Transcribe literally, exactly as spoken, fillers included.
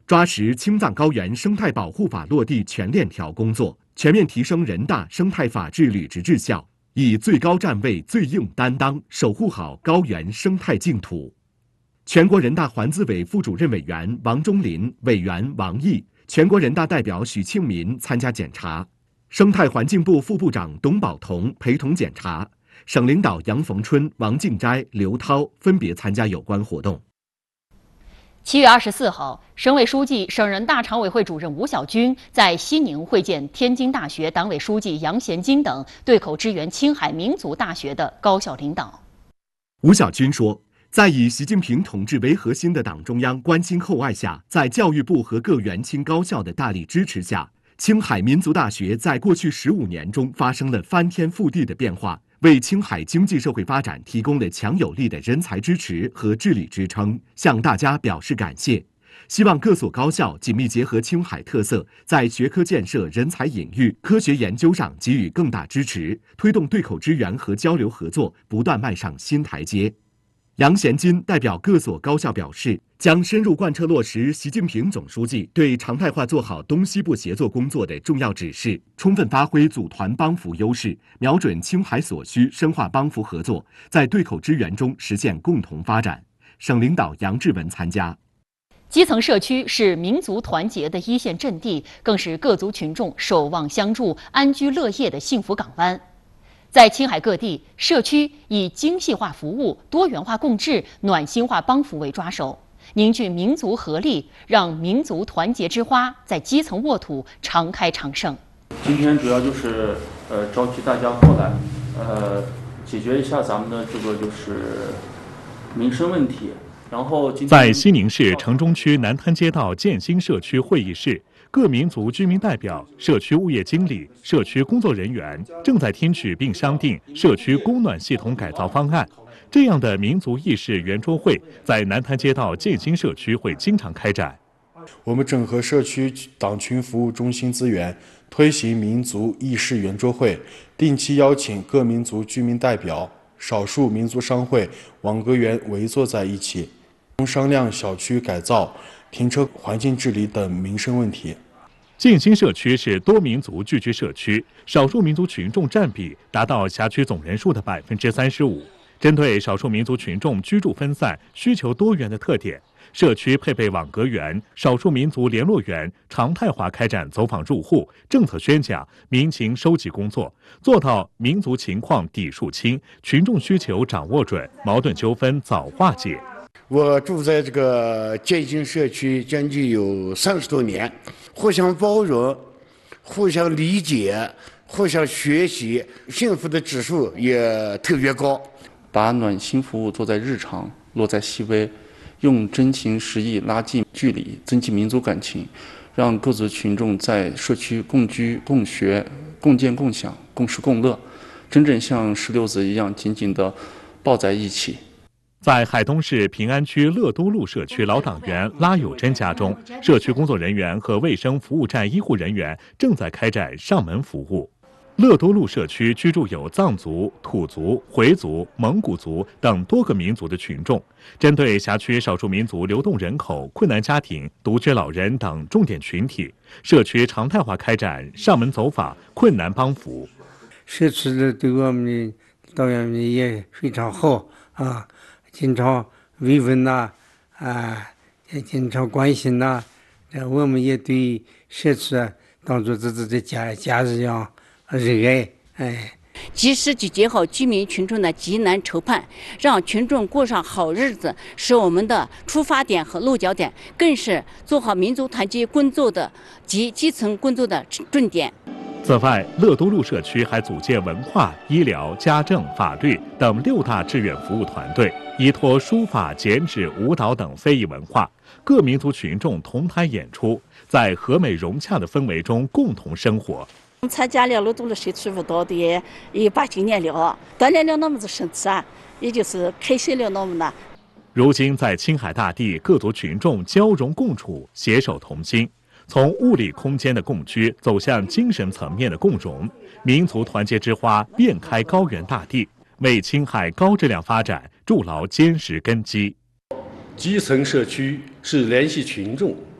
抓实青藏高原生态保护法落地全链条工作，全面提升人大生态法治履职质效，以最高站位、最硬担当守护好高原生态净土。全国人大环资委副主任委员王忠林、委员王毅、全国人大代表许庆民参加检查，生态环境部副部长董宝同陪同检查，省领导杨逢春、王敬斋、刘涛分别参加有关活动。 七月二十四号，省委书记、省人大常委会主任吴小军在西宁会见天津大学党委书记杨贤金等对口支援青海民族大学的高校领导。 吴小军说，在以习近平同志为核心的党中央关心厚爱下，在教育部和各原青高校的大力支持下，青海民族大学在过去十五年中发生了翻天覆地的变化，为青海经济社会发展提供了强有力的人才支持和治理支撑，向大家表示感谢。希望各所高校紧密结合青海特色，在学科建设、人才引育、科学研究上给予更大支持，推动对口支援和交流合作不断迈上新台阶。杨贤金代表各所高校表示，将深入贯彻落实习近平总书记对常态化做好东西部协作工作的重要指示，充分发挥组团帮扶优势，瞄准青海所需，深化帮扶合作，在对口支援中实现共同发展。省领导杨志文参加。 基层社区是民族团结的一线阵地，更是各族群众守望相助、安居乐业的幸福港湾。在青海各地，社区以精细化服务、多元化共治、暖心化帮扶为抓手，凝聚民族合力，让民族团结之花在基层沃土常开常盛。 今天主要就是呃召集大家过来，呃解决一下咱们的这个就是民生问题。然后今天在西宁市城中区南滩街道建新社区会议室，各民族居民代表、社区物业经理、社区工作人员正在听取并商定社区供暖系统改造方案。这样的民族议事圆桌会在南滩街道建新社区会经常开展。 我们整合社区党群服务中心资源，推行民族议事圆桌会，定期邀请各民族居民代表、少数民族商会、网格员围坐在一起，商量小区改造、停车环境治理等民生问题。 建新社区是多民族聚居社区，少数民族群众占比达到辖区总人数的百分之三十五。针对少数民族群众居住分散、需求多元的特点，社区配备网格员、少数民族联络员，常态化开展走访入户、政策宣讲、民情收集工作，做到民族情况底数清、群众需求掌握准、矛盾纠纷早化解。 我住在这个建新社区将近有三十多年，互相包容、互相理解、互相学习，幸福的指数也特别高。 把暖心服务做在日常，落在细微，用真情实意拉近距离，增进民族感情，让各族群众在社区共居、共学、共建共享、共事共乐，真正像石榴子一样紧紧地抱在一起。 在海东市平安区乐都路社区老党员拉友珍家中，社区工作人员和卫生服务站医护人员正在开展上门服务。乐都路社区居住有藏族、土族、回族、蒙古族等多个民族的群众，针对辖区少数民族流动人口、困难家庭、独居老人等重点群体，社区常态化开展上门走访、困难帮扶。 社区的对我们的党员们也非常好啊，经常慰问呐，啊，也经常关心呐，我们也对社区当做自己的家家人一样。热爱，哎， 及时集结好居民群众的急难愁盼，让群众过上好日子，是我们的出发点和落脚点，更是做好民族团结工作的及基层工作的重点。 此外，乐都路社区还组建文化、医疗、家政、法律等六大志愿服务团队，依托书法、剪纸、舞蹈等非遗文化，各民族群众同台演出，在和美融洽的氛围中共同生活。 参加了乐都路社区舞蹈的有八九年了，锻炼了我们的身体啊，也就是开心了我们呢。 如今，在青海大地，各族群众交融共处、携手同心，从物理空间的共居走向精神层面的共融，民族团结之花遍开高原大地，为青海高质量发展筑牢坚实根基。 基层社区是联系群众、